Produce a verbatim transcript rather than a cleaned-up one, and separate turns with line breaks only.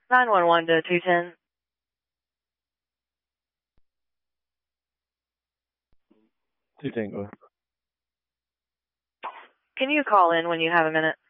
nine one one to two ten.
two ten, go ahead.
Can you call in when you have a minute?